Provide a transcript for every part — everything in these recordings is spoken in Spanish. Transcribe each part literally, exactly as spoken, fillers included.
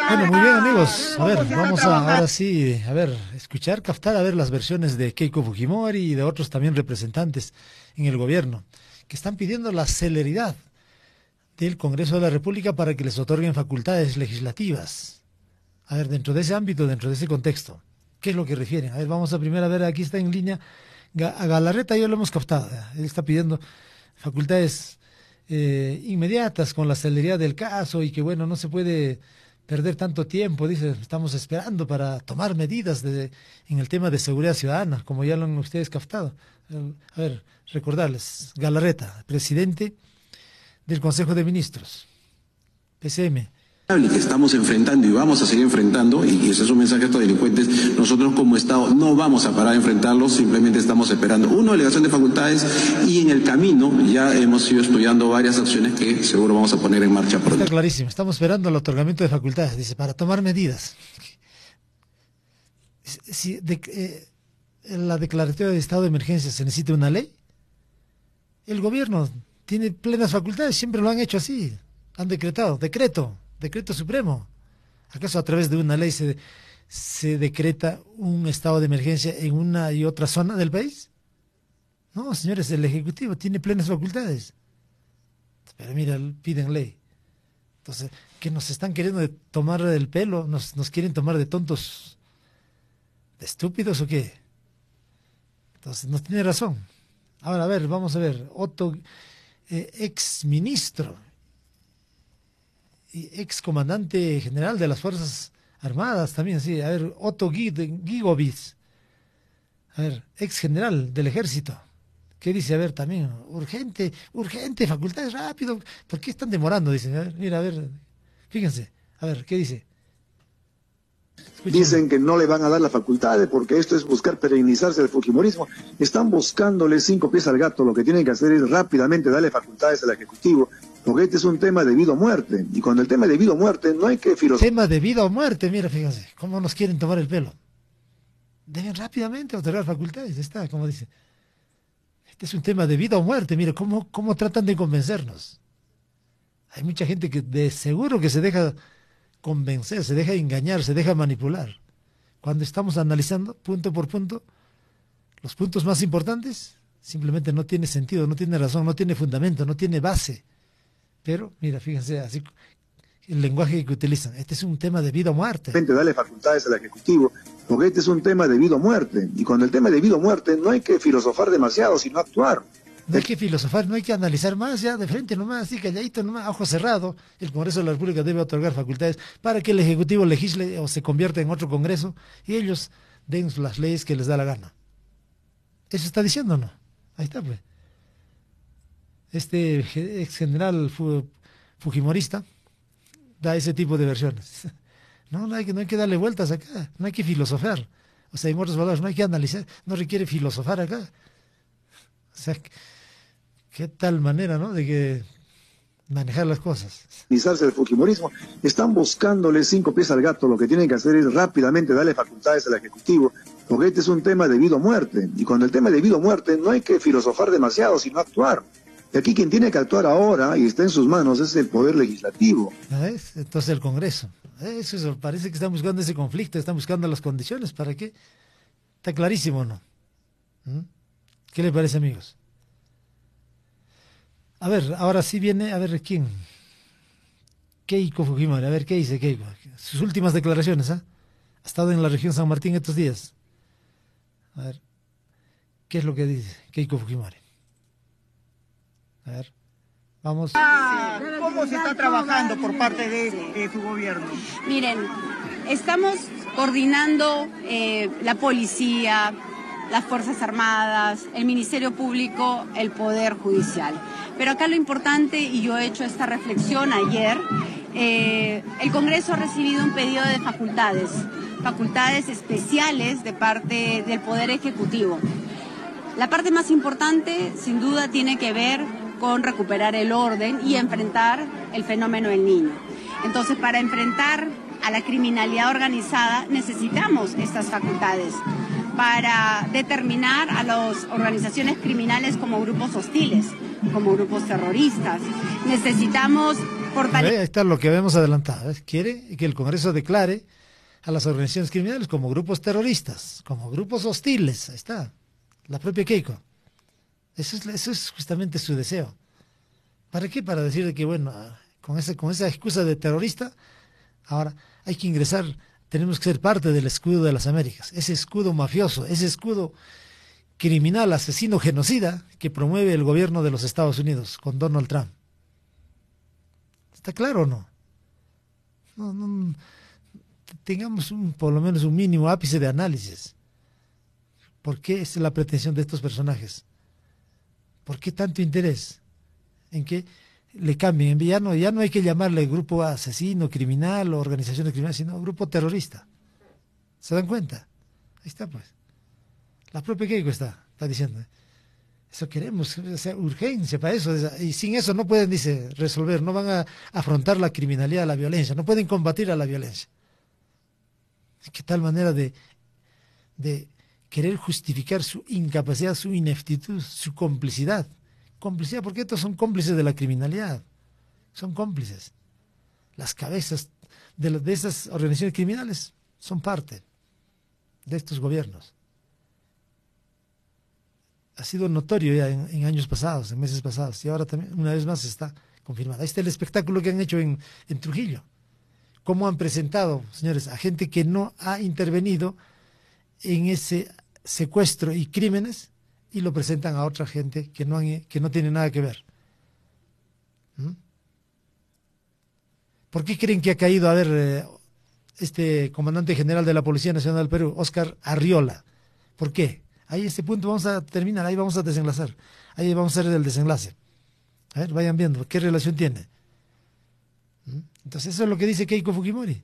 Bueno, muy bien, amigos. A ver, vamos a ahora sí, a ver, escuchar, captar, a ver las versiones de Keiko Fujimori y de otros también representantes en el gobierno que están pidiendo la celeridad del Congreso de la República para que les otorguen facultades legislativas. A ver, dentro de ese ámbito, dentro de ese contexto, ¿qué es lo que refieren? A ver, vamos a primero a ver, aquí está en línea a Galarreta, ya lo hemos captado. Él está pidiendo facultades eh, inmediatas con la celeridad del caso y que, bueno, no se puede perder tanto tiempo, dice, estamos esperando para tomar medidas de, en el tema de seguridad ciudadana, como ya lo han ustedes captado. A ver, recordarles, Galarreta, presidente del Consejo de Ministros, P C M. Que estamos enfrentando y vamos a seguir enfrentando, y ese es un mensaje a estos delincuentes. Nosotros como Estado no vamos a parar de enfrentarlos, simplemente estamos esperando una delegación de facultades y en el camino ya hemos ido estudiando varias acciones que seguro vamos a poner en marcha pronto. Está clarísimo, estamos esperando el otorgamiento de facultades, dice, para tomar medidas. Si de, eh, en la declaratoria de estado de emergencia se necesita una ley, el gobierno tiene plenas facultades, siempre lo han hecho así, han decretado, decreto. Decreto supremo. ¿Acaso a través de una ley se, se decreta un estado de emergencia en una y otra zona del país? No, señores, el Ejecutivo tiene plenas facultades. Pero mira, piden ley. Entonces, ¿qué nos están queriendo de tomar del pelo? ¿Nos, nos quieren tomar de tontos, de estúpidos o qué? Entonces, no tiene razón. Ahora, a ver, vamos a ver. Otto, eh, ex ministro y ex comandante general de las Fuerzas Armadas también, sí, a ver, Otto Gigovitz, a ver, ex general del Ejército, ¿qué dice? A ver, también, urgente, urgente, facultades, rápido, ¿por qué están demorando? Dice, a ver, mira, a ver, fíjense, a ver, ¿qué dice? Escuchen. Dicen que no le van a dar las facultades porque esto es buscar perennizarse del fujimorismo. Están buscándole cinco pies al gato. Lo que tienen que hacer es rápidamente darle facultades al Ejecutivo, porque este es un tema de vida o muerte. Y cuando el tema de vida o muerte no hay que filosofar. Tema de vida o muerte, mira, fíjense, cómo nos quieren tomar el pelo. Deben rápidamente otorgar facultades, está, como dice. Este es un tema de vida o muerte, mira, cómo, cómo tratan de convencernos. Hay mucha gente que de seguro que se deja convencer, se deja engañar, se deja manipular. Cuando estamos analizando punto por punto los puntos más importantes, simplemente no tiene sentido, no tiene razón, no tiene fundamento, no tiene base. Pero, mira, fíjense, así el lenguaje que utilizan. Este es un tema de vida o muerte. Dale facultades al Ejecutivo, porque este es un tema de vida o muerte. Y cuando el tema de vida o muerte no hay que filosofar demasiado, sino actuar. No hay que filosofar, no hay que analizar más, ya de frente nomás, así calladito nomás, ojo cerrado. El Congreso de la República debe otorgar facultades para que el Ejecutivo legisle o se convierta en otro Congreso y ellos den las leyes que les da la gana. ¿Eso está diciendo o no? Ahí está, pues. Este ex general fujimorista da ese tipo de versiones. No, no hay que, no hay que darle vueltas acá, no hay que filosofar. O sea, en otros valores, no hay que analizar, no requiere filosofar acá. O sea, qué tal manera, ¿no?, de que manejar las cosas. El fujimorismo, están buscándole cinco pies al gato. Lo que tienen que hacer es rápidamente darle facultades al Ejecutivo, porque este es un tema de vida o muerte. Y cuando el tema de vida o muerte no hay que filosofar demasiado, sino actuar. Y aquí quien tiene que actuar ahora y está en sus manos es el Poder Legislativo. ¿Ves? Entonces el Congreso. Eso, eso parece que están buscando ese conflicto, están buscando las condiciones. ¿Para qué? Está clarísimo, ¿no? ¿Mm? ¿Qué le parece, amigos? A ver, ahora sí viene, a ver, ¿quién? Keiko Fujimori, a ver, ¿qué dice Keiko? Sus últimas declaraciones, ¿ah? ¿eh? Ha estado en la región San Martín estos días. A ver, ¿qué es lo que dice Keiko Fujimori? A ver, vamos. ¿Cómo se está trabajando por parte de, de su gobierno? Miren, estamos coordinando eh, la policía, las Fuerzas Armadas, el Ministerio Público, el Poder Judicial. Pero acá lo importante, y yo he hecho esta reflexión ayer, eh, el Congreso ha recibido un pedido de facultades, facultades especiales de parte del Poder Ejecutivo. La parte más importante, sin duda, tiene que ver con recuperar el orden y enfrentar el fenómeno del niño. Entonces, para enfrentar a la criminalidad organizada necesitamos estas facultades para determinar a las organizaciones criminales como grupos hostiles, como grupos terroristas. Necesitamos fortalecer... Ahí está lo que habíamos adelantado. ¿eh? Quiere que el Congreso declare a las organizaciones criminales como grupos terroristas, como grupos hostiles. Ahí está, la propia Keiko. Eso es, eso es justamente su deseo. ¿Para qué? Para decir que, bueno, con, ese, con esa excusa de terrorista, ahora hay que ingresar, tenemos que ser parte del escudo de las Américas, ese escudo mafioso, ese escudo criminal, asesino, genocida que promueve el gobierno de los Estados Unidos con Donald Trump. ¿Está claro o no? No, no tengamos un, por lo menos un mínimo ápice de análisis. ¿Por qué es la pretensión de estos personajes? ¿Por qué tanto interés en que le cambien? Ya no, ya no hay que llamarle grupo asesino, criminal o organización criminal, sino grupo terrorista. ¿Se dan cuenta? Ahí está, pues. La propia Keiko está, está diciendo. Eso queremos, o sea, urgencia para eso. Y sin eso no pueden, dice, resolver, no van a afrontar la criminalidad, la violencia, no pueden combatir a la violencia. ¿Qué tal manera de, de querer justificar su incapacidad, su ineptitud, su complicidad? Complicidad, porque estos son cómplices de la criminalidad. Son cómplices. Las cabezas de, de esas organizaciones criminales son parte de estos gobiernos. Ha sido notorio ya en, en años pasados, en meses pasados, y ahora también una vez más está confirmado. Ahí está el espectáculo que han hecho en, en Trujillo. Cómo han presentado, señores, a gente que no ha intervenido en ese secuestro y crímenes, y lo presentan a otra gente que no, han, que no tiene nada que ver. ¿Mm? ¿Por qué creen que ha caído, a ver, eh, este comandante general de la Policía Nacional del Perú, Óscar Arriola? ¿Por qué? Ahí este punto vamos a terminar, ahí vamos a desenlazar. Ahí vamos a hacer el desenlace. A ver, vayan viendo, ¿qué relación tiene? ¿Mm? Entonces eso es lo que dice Keiko Fujimori.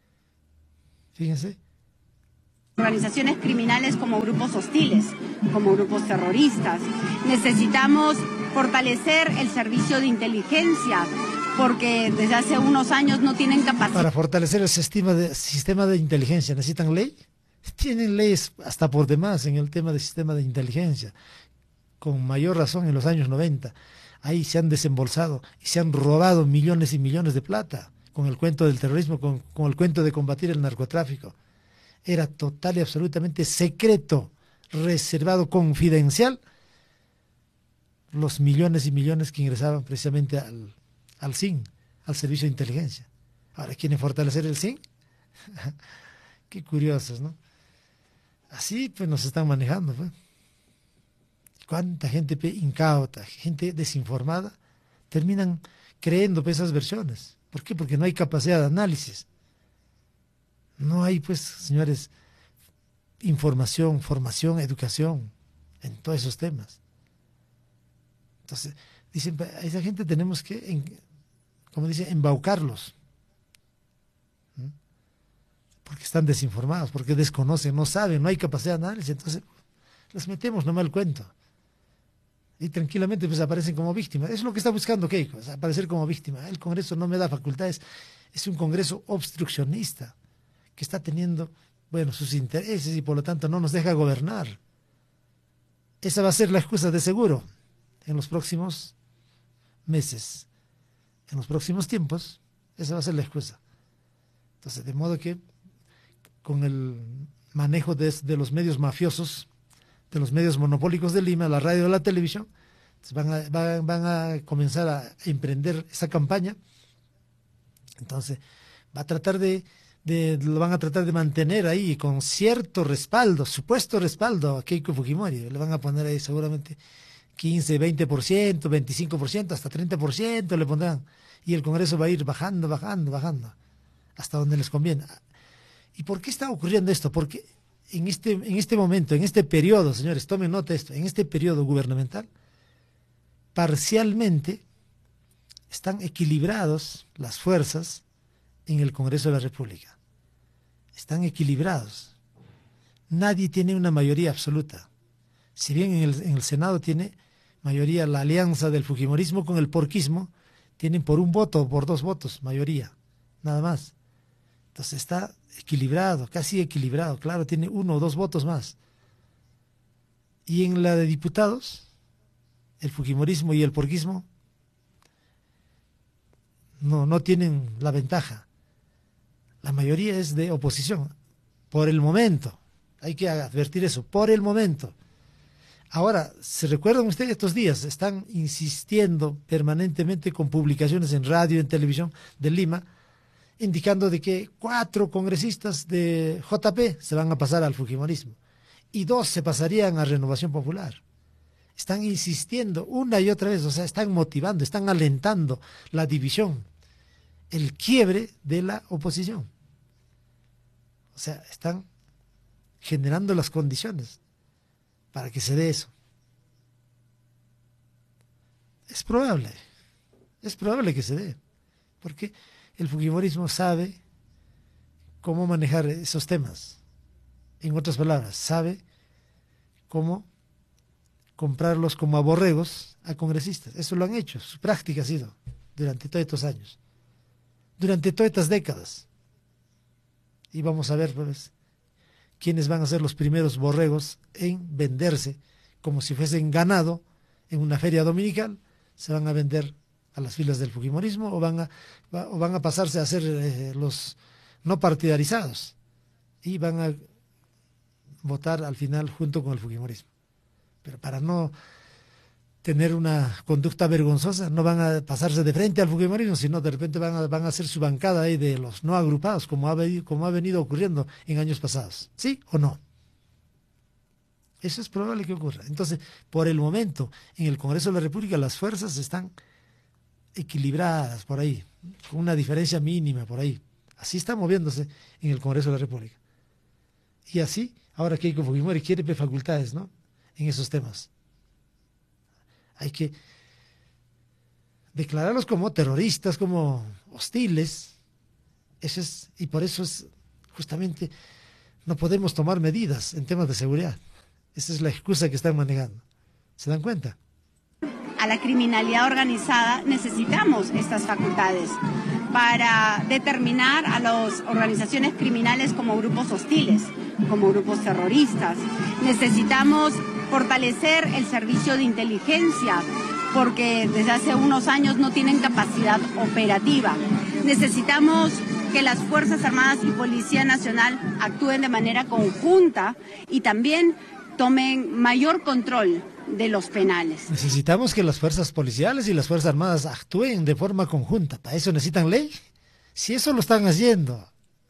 Fíjense. Organizaciones criminales como grupos hostiles, como grupos terroristas. Necesitamos fortalecer el servicio de inteligencia, porque desde hace unos años no tienen capacidad. Para fortalecer el sistema de, sistema de inteligencia, ¿necesitan ley? Tienen leyes hasta por demás en el tema del sistema de inteligencia, con mayor razón en los años noventa. Ahí se han desembolsado y se han robado millones y millones de plata con el cuento del terrorismo, con, con el cuento de combatir el narcotráfico. Era total y absolutamente secreto, reservado, confidencial, los millones y millones que ingresaban precisamente al, al S I N, al Servicio de Inteligencia. Ahora, ¿quieren fortalecer el S I N? Qué curiosos, ¿no? Así pues nos están manejando, pues. Cuánta gente incauta, gente desinformada, terminan creyendo pues, esas versiones. ¿Por qué? Porque no hay capacidad de análisis. No hay, pues, señores, información, formación, educación en todos esos temas. Entonces, dicen, a esa gente tenemos que, en, como dice, embaucarlos. ¿Mm? Porque están desinformados, porque desconocen, no saben, no hay capacidad de análisis. Entonces, les metemos nomás el cuento. Y tranquilamente pues aparecen como víctimas. Eso es lo que está buscando Keiko, aparecer como víctima. El Congreso no me da facultades. Es un Congreso obstruccionista que está teniendo, bueno, sus intereses y por lo tanto no nos deja gobernar. Esa va a ser la excusa de seguro en los próximos meses, en los próximos tiempos. Esa va a ser la excusa. Entonces, de modo que con el manejo de, de los medios mafiosos, de los medios monopólicos de Lima, la radio y la televisión, van a, van, van a comenzar a emprender esa campaña. Entonces, va a tratar de, de, lo van a tratar de mantener ahí con cierto respaldo, supuesto respaldo a Keiko Fujimori. Le van a poner ahí seguramente quince, veinte por ciento, veinticinco por ciento, hasta treinta por ciento le pondrán. Y el Congreso va a ir bajando, bajando, bajando, hasta donde les conviene. ¿Y por qué está ocurriendo esto? Porque en este, en este momento, en este periodo, señores, tomen nota de esto, en este periodo gubernamental, parcialmente están equilibrados las fuerzas en el Congreso de la República. Están equilibrados. Nadie tiene una mayoría absoluta. Si bien en el, en el Senado tiene mayoría la alianza del fujimorismo con el porquismo, tienen por un voto o por dos votos mayoría, nada más. Entonces está equilibrado, casi equilibrado, claro, tiene uno o dos votos más. Y en la de diputados, el fujimorismo y el porquismo no, no tienen la ventaja. La mayoría es de oposición, por el momento. Hay que advertir eso, por el momento. Ahora, ¿se recuerdan ustedes estos días? Están insistiendo permanentemente con publicaciones en radio y en televisión de Lima, indicando de que cuatro congresistas de J P se van a pasar al fujimorismo y dos se pasarían a Renovación Popular. Están insistiendo una y otra vez, o sea, están motivando, están alentando la división, el quiebre de la oposición. O sea, están generando las condiciones para que se dé eso. Es probable, es probable que se dé, porque el fujimorismo sabe cómo manejar esos temas. En otras palabras, sabe cómo comprarlos como a borregos a congresistas. Eso lo han hecho, su práctica ha sido durante todos estos años, durante todas estas décadas. Y vamos a ver, pues, quiénes van a ser los primeros borregos en venderse como si fuesen ganado en una feria dominical. Se van a vender a las filas del fujimorismo o van a, o van a pasarse a ser eh, los no partidarizados y van a votar al final junto con el fujimorismo. Pero para no tener una conducta vergonzosa, no van a pasarse de frente al fujimorismo, sino de repente van a, van a hacer su bancada ahí de los no agrupados, como ha, como ha venido ocurriendo en años pasados. ¿Sí o no? Eso es probable que ocurra. Entonces, por el momento, en el Congreso de la República, las fuerzas están equilibradas por ahí, con una diferencia mínima por ahí. Así está moviéndose en el Congreso de la República. Y así, ahora Keiko Fujimori quiere facultades, ¿no?, en esos temas. Hay que declararlos como terroristas, como hostiles. Eso es, y por eso es justamente no podemos tomar medidas en temas de seguridad. Esa es la excusa que están manejando. ¿Se dan cuenta? A la criminalidad organizada necesitamos estas facultades para determinar a las organizaciones criminales como grupos hostiles, como grupos terroristas. Necesitamos fortalecer el servicio de inteligencia, porque desde hace unos años no tienen capacidad operativa. Necesitamos que las Fuerzas Armadas y Policía Nacional actúen de manera conjunta y también tomen mayor control de los penales. Necesitamos que las fuerzas policiales y las Fuerzas Armadas actúen de forma conjunta. ¿Para eso necesitan ley? Si eso lo están haciendo,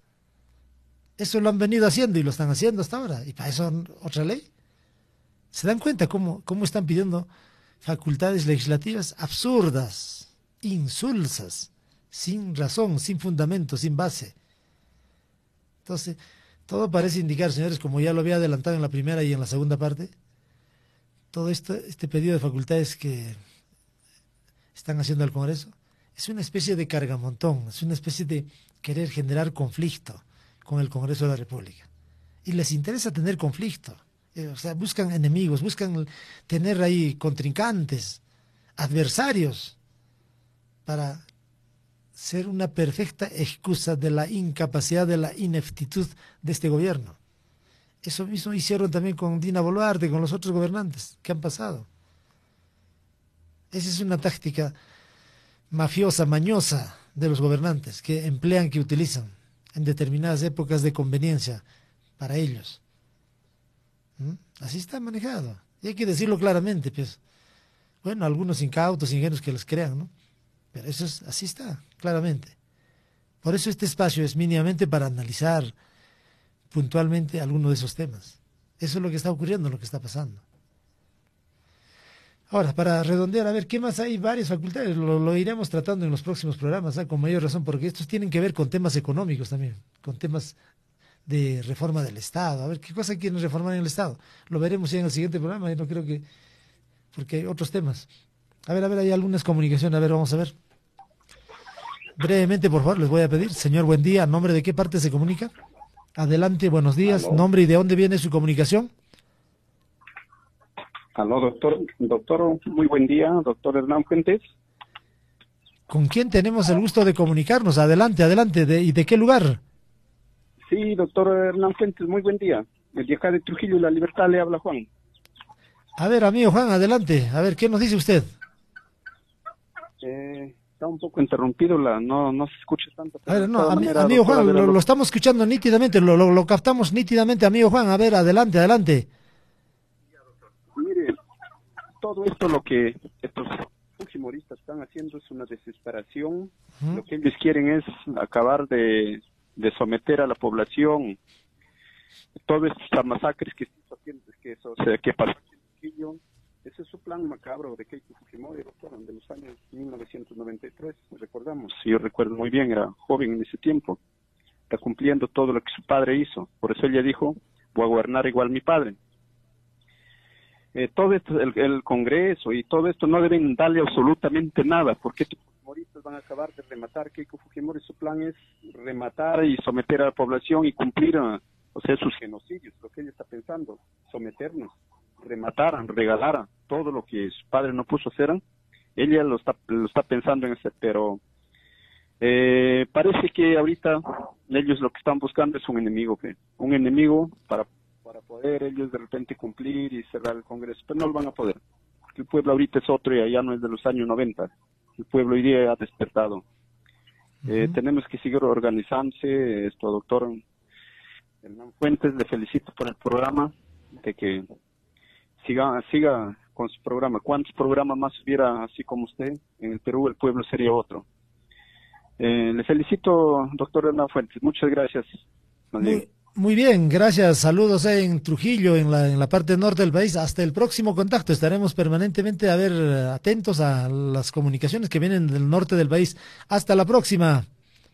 eso lo han venido haciendo y lo están haciendo hasta ahora, ¿y para eso otra ley? ¿Se dan cuenta cómo, cómo están pidiendo facultades legislativas absurdas, insulsas, sin razón, sin fundamento, sin base? Entonces, todo parece indicar, señores, como ya lo había adelantado en la primera y en la segunda parte, todo esto, este pedido de facultades que están haciendo al Congreso es una especie de cargamontón, es una especie de querer generar conflicto con el Congreso de la República. Y les interesa tener conflicto. O sea, buscan enemigos, buscan tener ahí contrincantes, adversarios, para ser una perfecta excusa de la incapacidad, de la ineptitud de este gobierno. Eso mismo hicieron también con Dina Boluarte, con los otros gobernantes que han pasado. Esa es una táctica mafiosa, mañosa de los gobernantes que emplean, que utilizan en determinadas épocas de conveniencia para ellos. ¿Mm? Así está manejado. Y hay que decirlo claramente, pues. Bueno, algunos incautos, ingenuos que los crean, ¿no? Pero eso es, así está, claramente. Por eso este espacio es mínimamente para analizar puntualmente alguno de esos temas. Eso es lo que está ocurriendo, lo que está pasando. Ahora, para redondear, a ver, ¿qué más hay? Varias facultades, lo, lo iremos tratando en los próximos programas, ¿eh? Con mayor razón, porque estos tienen que ver con temas económicos también, con temas de reforma del Estado. A ver, ¿qué cosa quieren reformar en el Estado? Lo veremos ya en el siguiente programa, y no creo que, porque hay otros temas. A ver, a ver, hay algunas comunicaciones, a ver, vamos a ver. Brevemente, por favor, les voy a pedir. Señor, buen día, ¿a nombre de qué parte se comunica? Adelante, buenos días. Aló. Nombre y de dónde viene su comunicación. Aló, doctor. Doctor, muy buen día, doctor Hernán Fuentes. ¿Con quién tenemos el gusto de comunicarnos? Adelante, adelante. ¿De, ¿Y de qué lugar? Sí, doctor Hernán Fuentes, muy buen día. El de acá de Trujillo y La Libertad le habla Juan. A ver, amigo Juan, adelante. A ver, ¿qué nos dice usted? Eh, está un poco interrumpido, la no no se escucha tanto. A ver, no, de ami- manera, amigo doctora, Juan, a ver, lo, lo estamos escuchando nítidamente, lo, lo, lo captamos nítidamente, amigo Juan. A ver, adelante, adelante. Mire, todo esto lo que estos fujimoristas están haciendo es una desesperación. ¿Mm? Lo que ellos quieren es acabar de, de someter a la población. Todas estas masacres que están haciendo, que, eso, o sea, que pasó en Trujillo, ese es su plan macabro de Keiko Fujimori, doctora, de los años mil novecientos noventa y tres, recordamos. Yo recuerdo muy bien, era joven en ese tiempo. Está cumpliendo todo lo que su padre hizo. Por eso ella dijo, voy a gobernar igual mi padre. Eh, todo esto, el, el Congreso y todo esto no deben darle absolutamente nada, porque estos fujimoristas van a acabar de rematar. Keiko Fujimori, su plan es rematar y someter a la población y cumplir, uh, o sea, sus genocidios, lo que ella está pensando, someternos, rematar, regalar todo lo que su padre no puso hacer. Ella lo está, lo está pensando en ese, pero eh, parece que ahorita ellos lo que están buscando es un enemigo, ¿qué? Un enemigo para para poder ellos de repente cumplir y cerrar el Congreso, pero no lo van a poder, porque el pueblo ahorita es otro y allá no es de los años noventa, el pueblo hoy día ha despertado. Uh-huh. Eh, tenemos que seguir organizándose. Esto, doctor Hernán Fuentes, le felicito por el programa, de que siga, siga con su programa. ¿Cuántos programas más hubiera así como usted? En el Perú el pueblo sería otro. Eh, le felicito, doctor Hernán Fuentes, muchas gracias. Muy, muy bien, gracias, saludos eh, en Trujillo, en la, en la parte norte del país. Hasta el próximo contacto, estaremos permanentemente a ver, atentos a las comunicaciones que vienen del norte del país. Hasta la próxima.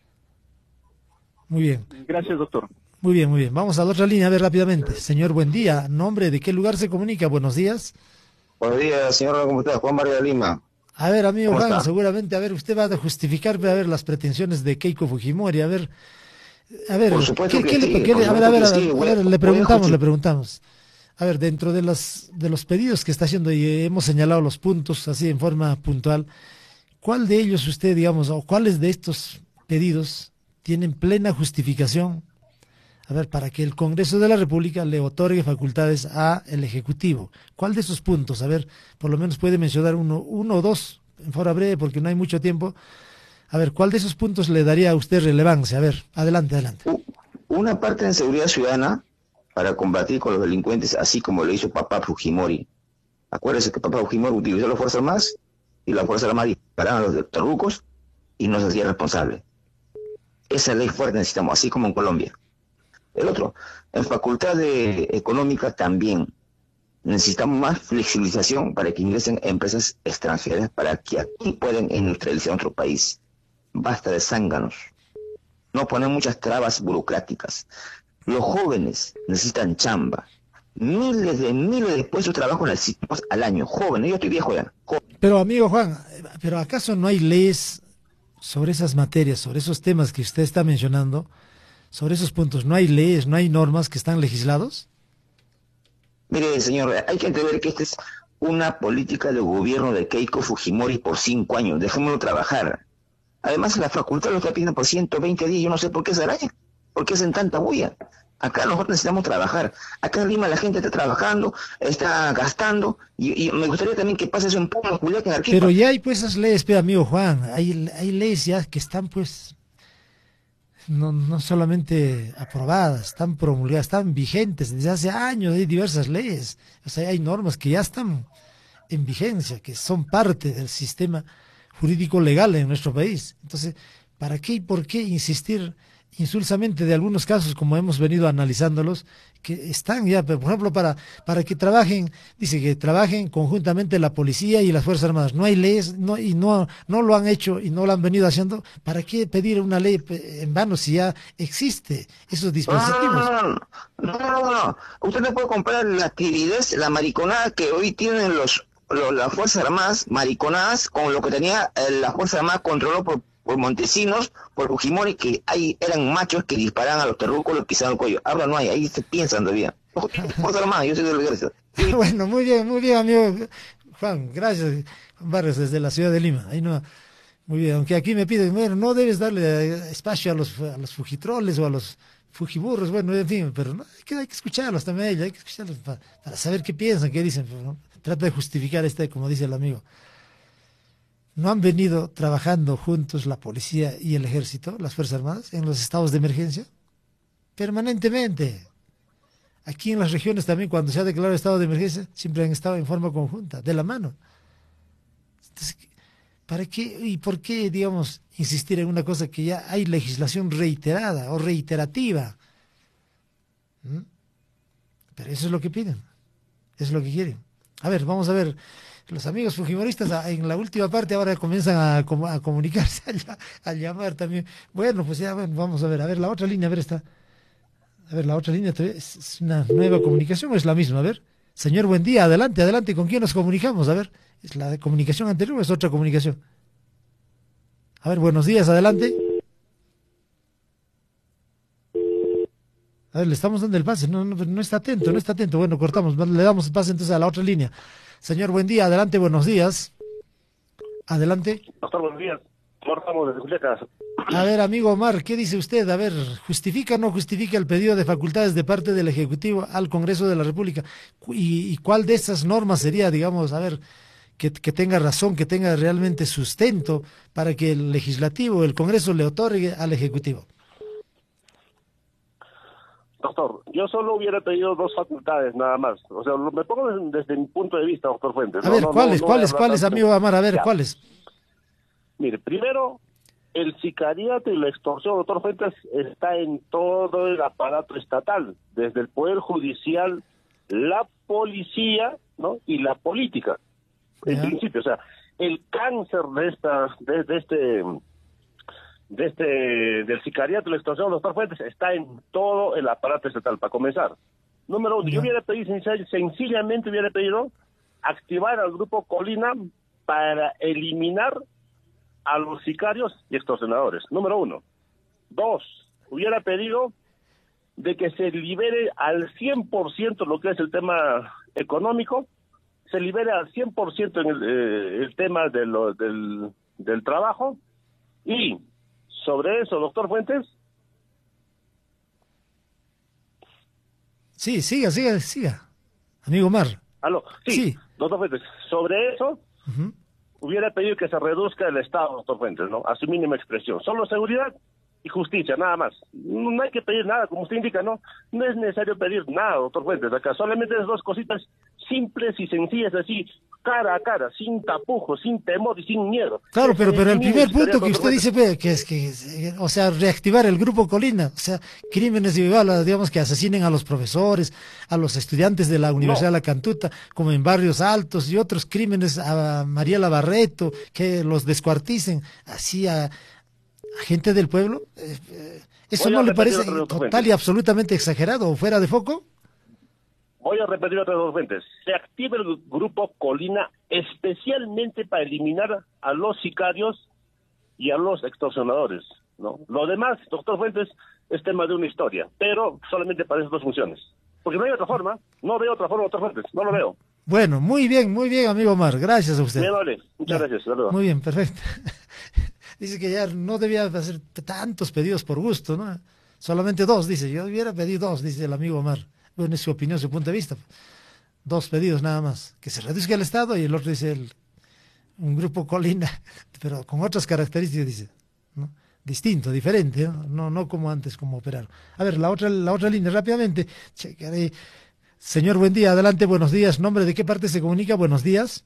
Muy bien. Gracias, doctor. Muy bien, muy bien. Vamos a la otra línea, a ver rápidamente. Señor, buen día. ¿Nombre de qué lugar se comunica? Buenos días. Buenos días, señor. ¿Cómo está? Juan María Lima. A ver, amigo Juan, está? seguramente, a ver, usted va a justificar, a ver, las pretensiones de Keiko Fujimori, a ver, a ver, Por supuesto ¿qué, que qué sí, le, qué por le- a ver, a ver, a supuesto ver, que sí. a ver, Voy a- le voy a preguntamos, justi- le preguntamos. A ver, dentro de las de los pedidos que está haciendo y eh, hemos señalado los puntos así en forma puntual, ¿cuál de ellos usted, digamos, o cuáles de estos pedidos tienen plena justificación? A ver, para que el Congreso de la República le otorgue facultades a el Ejecutivo. ¿Cuál de esos puntos? A ver, por lo menos puede mencionar uno, uno o dos en forma breve porque no hay mucho tiempo. A ver, ¿cuál de esos puntos le daría a usted relevancia? A ver, adelante, adelante. U- Una parte en seguridad ciudadana para combatir con los delincuentes, así como lo hizo papá Fujimori. Acuérdese que papá Fujimori utilizó las Fuerzas Armadas y las Fuerzas Armadas disparaban a los terrucos y nos hacía responsable. Esa ley fuerte necesitamos, así como en Colombia. El otro, en facultad de económica también necesitamos más flexibilización para que ingresen empresas extranjeras para que aquí puedan industrializar nuestro país. Basta de zánganos. No poner muchas trabas burocráticas. Los jóvenes necesitan chamba. Miles de miles de puestos de trabajo necesitamos al año. Jóvenes, yo estoy viejo ya. Jo- Pero, amigo Juan, ¿pero acaso no hay leyes sobre esas materias, sobre esos temas que usted está mencionando? Sobre esos puntos, ¿no hay leyes, no hay normas que están legislados? Mire, señor, hay que entender que esta es una política de gobierno de Keiko Fujimori por cinco años. Dejémoslo trabajar. Además, la facultad lo está pidiendo por ciento veinte días. Yo no sé por qué se araña. ¿Por qué hacen tanta bulla? Acá nosotros necesitamos trabajar. Acá en Lima la gente está trabajando, está gastando. Y, y me gustaría también que pase eso en Puno, en Juliaca, en Arequipa. Pero ya hay pues esas leyes, pero amigo Juan, hay, hay leyes ya que están pues no, no solamente aprobadas, están promulgadas, están vigentes desde hace años, hay diversas leyes, o sea, hay normas que ya están en vigencia, que son parte del sistema jurídico legal en nuestro país. Entonces, ¿para qué y por qué insistir insulsamente de algunos casos, como hemos venido analizándolos, que están ya, por ejemplo, para, para que trabajen, dice que trabajen conjuntamente la policía y las Fuerzas Armadas? No hay leyes, no, y no, no lo han hecho y no lo han venido haciendo. ¿Para qué pedir una ley en vano si ya existe esos dispositivos? No, no, no, no, no, no, no. Usted no puede comprar la actividad, la mariconada que hoy tienen los, los las Fuerzas Armadas, mariconadas, con lo que tenía eh, las Fuerzas Armadas controlado por por Montesinos, por Fujimori, que ahí eran machos que disparaban a los terrucos, los pisaban el cuello. Ahora no hay, ahí se piensan todavía. Fuerza Armada, yo soy del ejército. Sí. Bueno, muy bien, muy bien, amigo Juan, gracias, Juan Barrios, desde la ciudad de Lima. Ahí no, muy bien, aunque aquí me piden, bueno, no debes darle espacio a los, a los fujitroles o a los fujiburros, bueno, en fin, pero no, hay, que, hay que escucharlos también, hay que escucharlos para, para saber qué piensan, qué dicen, pero, ¿no? Trata de justificar este, como dice el amigo. ¿No han venido trabajando juntos la policía y el ejército, las Fuerzas Armadas, en los estados de emergencia? Permanentemente. Aquí en las regiones también, cuando se ha declarado estado de emergencia, siempre han estado en forma conjunta, de la mano. Entonces, ¿para qué y por qué, digamos, insistir en una cosa que ya hay legislación reiterada o reiterativa? ¿Mm? Pero eso es lo que piden, eso es lo que quieren. A ver, vamos a ver, los amigos fujimoristas en la última parte ahora comienzan a, a comunicarse, a, a llamar también. Bueno, pues ya, bueno, vamos a ver, a ver, la otra línea, a ver, está... A ver, la otra línea es una nueva comunicación o es la misma. A ver, señor, buen día, adelante, adelante. ¿Con quién nos comunicamos? A ver, ¿es la de comunicación anterior o es otra comunicación? A ver, buenos días, adelante. A ver, le estamos dando el pase. No, no, no está atento, no está atento. Bueno, cortamos, le damos el pase entonces a la otra línea. Señor, buen día, adelante, buenos días. Adelante. Doctor, buenos días. Cortamos desde Juliaca. A ver, amigo Omar, ¿qué dice usted? A ver, ¿justifica o no justifica el pedido de facultades de parte del Ejecutivo al Congreso de la República? ¿Y, y cuál de esas normas sería, digamos, a ver, que, que tenga razón, que tenga realmente sustento para que el Legislativo, el Congreso le otorgue al Ejecutivo? Doctor, yo solo hubiera pedido dos facultades nada más. O sea, me pongo desde, desde mi punto de vista, doctor Fuentes. A no, ver, no, ¿cuáles, no, no cuáles, cuáles, amigo Omar? A ver, ya. ¿cuáles? Mire, primero, el sicariato y la extorsión, doctor Fuentes, está en todo el aparato estatal, desde el Poder Judicial, la policía, ¿no? Y la política, en Ya. principio. O sea, el cáncer de esta, de, de este, de este, del sicariato y la extorsión, doctor Fuentes, está en todo el aparato estatal, para comenzar. Número uno, Ya. yo hubiera pedido, sencillamente, sencillamente hubiera pedido activar al grupo Colina para eliminar a los sicarios y extorsionadores, número uno. Dos, hubiera pedido de que se libere al cien por ciento lo que es el tema económico, se libere al cien por ciento en el, eh, el tema de lo, del, del trabajo, y sobre eso, doctor Fuentes. Sí, siga, siga, siga. Amigo Omar. Aló, sí, Sí. doctor Fuentes, sobre eso, Ujú. hubiera pedido que se reduzca el Estado, doctor Fuentes, ¿no? A su mínima expresión. Solo seguridad y justicia, nada más. No, no hay que pedir nada, como usted indica, ¿no? No es necesario pedir nada, doctor Fuentes, acá. Solamente esas dos cositas simples y sencillas, así, cara a cara, sin tapujos, sin temor y sin miedo. Claro, pero, pero el primer punto que doctor usted Fuentes. dice, pe, que es que, eh, o sea, reactivar el grupo Colina, o sea, crímenes igual, digamos, que asesinen a los profesores, a los estudiantes de la Universidad de La Cantuta, como en Barrios Altos, y otros crímenes a Mariela Barreto, que los descuarticen, así a, a gente del pueblo. Eh, eh, ¿Eso Voy a no le repetir parece otro doctor total Fuentes. y absolutamente exagerado o fuera de foco? Voy a repetir otras dos fuentes. Se activa el grupo Colina especialmente para eliminar a los sicarios y a los extorsionadores, ¿no? Lo demás, doctor Fuentes, es tema de una historia, pero solamente para esas dos funciones. Porque no hay otra forma, no veo otra forma, doctor Fuentes, no lo veo. Bueno, muy bien, muy bien, amigo Omar, gracias a usted. Bien, vale, muchas Ya. gracias, saludos. Muy bien, perfecto. Dice que ya no debía hacer tantos pedidos por gusto, ¿no? Solamente dos, dice. Yo hubiera pedido dos, dice el amigo Omar. Bueno, es su opinión, su punto de vista. Dos pedidos nada más. Que se reduzca el Estado y el otro dice el, un grupo Colina, pero con otras características, dice. ¿No? Distinto, diferente, ¿no? No, no como antes, como operaron. A ver, la otra, la otra línea, rápidamente. Checaré. Señor, buen día, adelante, buenos días. ¿Nombre de qué parte se comunica? Buenos días.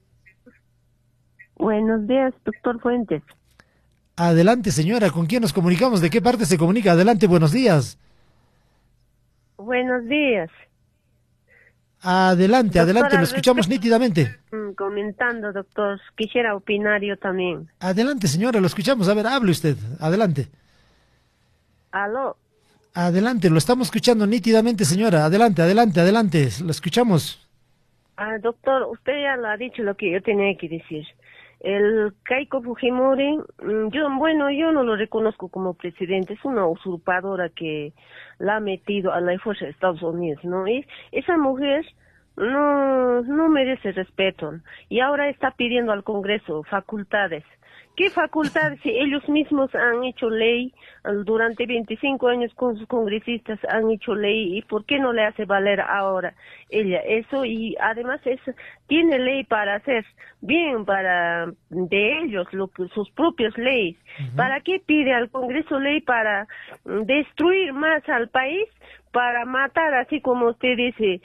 Buenos días, doctor Fuentes. Adelante, señora, ¿con quién nos comunicamos? ¿De qué parte se comunica? Adelante, buenos días. Buenos días. Adelante, Doctora, adelante, lo escuchamos respecto- nítidamente. Mm, Comentando, doctor, quisiera opinar yo también. Adelante, señora, lo escuchamos. A ver, hable usted. Adelante. Aló, Adelante, lo estamos escuchando nítidamente, señora. Adelante, adelante, adelante. Lo escuchamos. ah, doctor, usted ya lo ha dicho lo que yo tenía que decir. El Keiko Fujimori, mm, yo, bueno, yo no lo reconozco como presidente, es una usurpadora que la ha metido a la fuerza de Estados Unidos, ¿no? Y esa mujer no, no merece respeto. Y ahora está pidiendo al Congreso facultades. ¿Qué facultades? Si ellos mismos han hecho ley, durante veinticinco años con sus congresistas han hecho ley, ¿y por qué no le hace valer ahora ella eso? Y además es, tiene ley para hacer bien para de ellos, lo que, sus propias leyes. Uh-huh. ¿Para qué pide al Congreso ley para destruir más al país? Para matar, así como usted dice,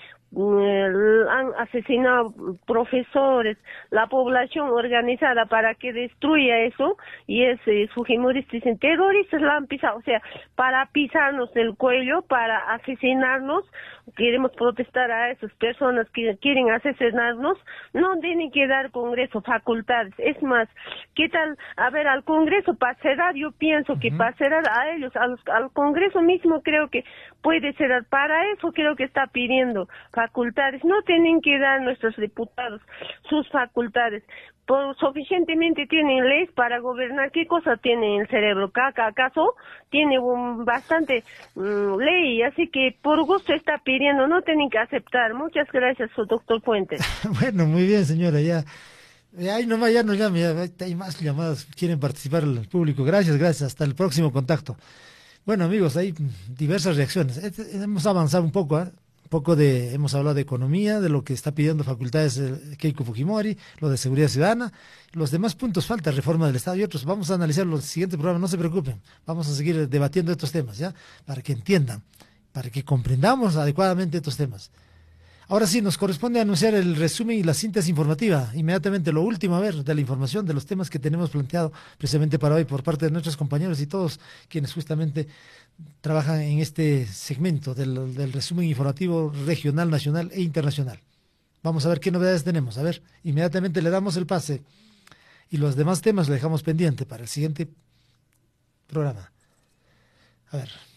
han asesinado profesores, la población organizada para que destruya eso, y es eh, fujimoristas dicen terroristas la han pisado, o sea, para pisarnos del cuello, para asesinarnos. Queremos protestar a esas personas que quieren asesinarnos, no tienen que dar Congreso facultades. Es más, ¿qué tal? A ver, al Congreso para cerrar, yo pienso que uh-huh. para cerrar a ellos, a los, al Congreso mismo creo que puede cerrar, para eso creo que está pidiendo facultades, no tienen que dar nuestros diputados sus facultades. Por, suficientemente tienen leyes para gobernar. ¿Qué cosa tiene en el cerebro? ¿Caca acaso? Tiene un, bastante um, ley, así que por gusto está pidiendo, no tienen que aceptar. Muchas gracias, doctor Fuentes. Bueno, muy bien, señora, ya. Ay, nomás, ya no llame, ya hay más llamadas, quieren participar el público. Gracias, gracias, hasta el próximo contacto. Bueno, amigos, hay diversas reacciones. Hemos avanzado un poco, ¿eh? Poco de, hemos hablado de economía, de lo que está pidiendo facultades eh, Keiko Fujimori, lo de seguridad ciudadana, los demás puntos falta, reforma del Estado y otros. Vamos a analizar los siguientes programas, no se preocupen, vamos a seguir debatiendo estos temas, ¿ya? Para que entiendan, para que comprendamos adecuadamente estos temas. Ahora sí, nos corresponde anunciar el resumen y la síntesis informativa, inmediatamente lo último, a ver, de la información, de los temas que tenemos planteado precisamente para hoy por parte de nuestros compañeros y todos quienes justamente trabajan en este segmento del, del resumen informativo regional, nacional e internacional. Vamos a ver qué novedades tenemos. A ver, inmediatamente le damos el pase y los demás temas le dejamos pendiente para el siguiente programa. A ver.